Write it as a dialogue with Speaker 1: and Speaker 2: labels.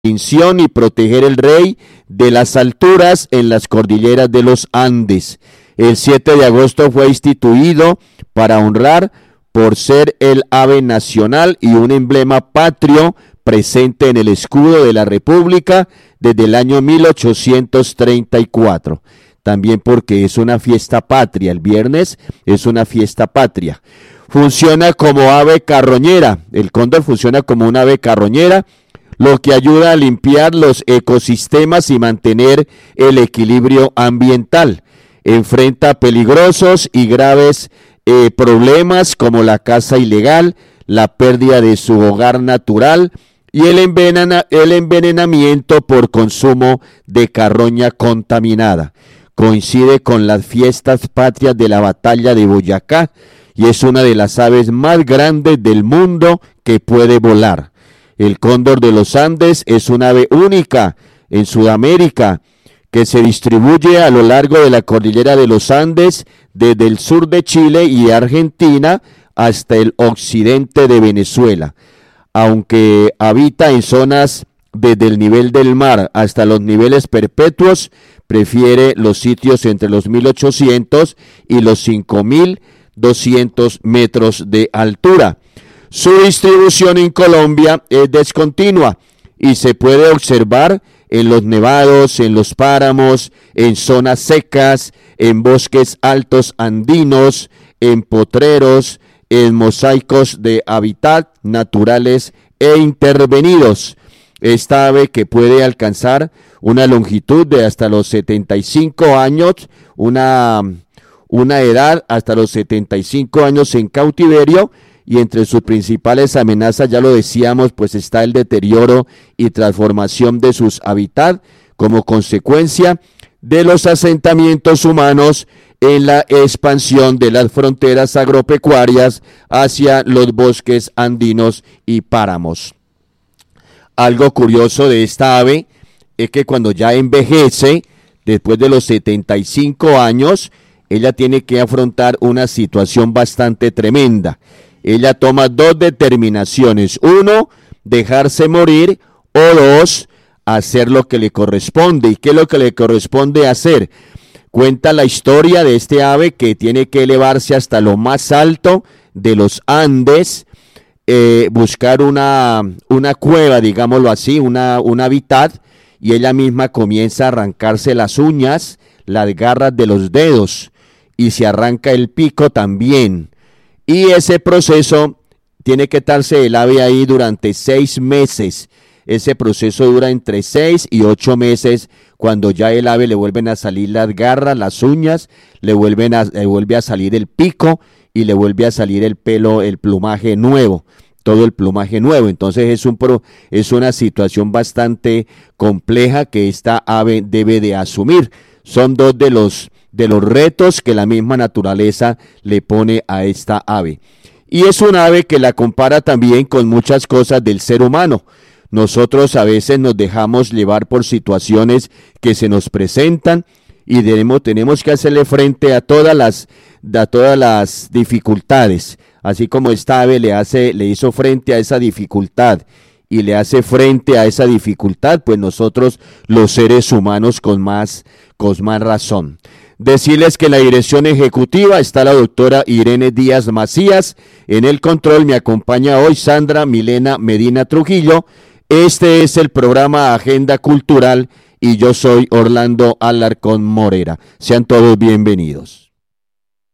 Speaker 1: extinción y proteger el rey de las alturas en las cordilleras de los Andes. El 7 de agosto fue instituido para honrar por ser el ave nacional y un emblema patrio presente en el escudo de la República desde el año 1834. También porque es una fiesta patria, el viernes es una fiesta patria. Funciona como ave carroñera, el cóndor funciona como una ave carroñera, lo que ayuda a limpiar los ecosistemas y mantener el equilibrio ambiental. Enfrenta peligrosos y graves problemas como la caza ilegal, la pérdida de su hogar natural y el envenenamiento por consumo de carroña contaminada. Coincide con las fiestas patrias de la batalla de Boyacá y es una de las aves más grandes del mundo que puede volar. El cóndor de los Andes es una ave única en Sudamérica que se distribuye a lo largo de la cordillera de los Andes desde el sur de Chile y Argentina hasta el occidente de Venezuela. Aunque habita en zonas desde el nivel del mar hasta los niveles perpetuos, prefiere los sitios entre los 1800 y los 5200 metros de altura. Su distribución en Colombia es descontinua y se puede observar en los nevados, en los páramos, en zonas secas, en bosques altos andinos, en potreros, en mosaicos de hábitat naturales e intervenidos. Esta ave, que puede alcanzar una longitud de hasta los 75 años, una edad hasta los 75 años en cautiverio, y entre sus principales amenazas, ya lo decíamos, pues está el deterioro y transformación de sus hábitats como consecuencia de los asentamientos humanos en la expansión de las fronteras agropecuarias hacia los bosques andinos y páramos. Algo curioso de esta ave es que cuando ya envejece, después de los 75 años, ella tiene que afrontar una situación bastante tremenda. Ella toma dos determinaciones: uno, dejarse morir, o dos, hacer lo que le corresponde. ¿Y qué es lo que le corresponde hacer? Cuenta la historia de este ave que tiene que elevarse hasta lo más alto de los Andes, buscar una cueva, digámoslo así, un hábitat, y ella misma comienza a arrancarse las uñas, las garras de los dedos, y se arranca el pico también. Y ese proceso tiene que estarse el ave ahí durante 6 meses. Ese proceso dura entre 6 y 8 meses, cuando ya el ave le vuelven a salir las garras, las uñas, le vuelve a salir el pico y le vuelve a salir el pelo, el plumaje nuevo, todo el plumaje nuevo. Entonces es una situación bastante compleja que esta ave debe de asumir. Son dos de los retos que la misma naturaleza le pone a esta ave. Y es un ave que la compara también con muchas cosas del ser humano. Nosotros a veces nos dejamos llevar por situaciones que se nos presentan y tenemos que hacerle frente a todas las dificultades. Así como esta ave le hizo frente a esa dificultad y le hace frente a esa dificultad, pues nosotros los seres humanos con más razón. Decirles que en la dirección ejecutiva está la doctora Irene Díaz Macías. En el control me acompaña hoy Sandra Milena Medina Trujillo. Este es el programa Agenda Cultural y yo soy Orlando Alarcón Morera. Sean todos bienvenidos.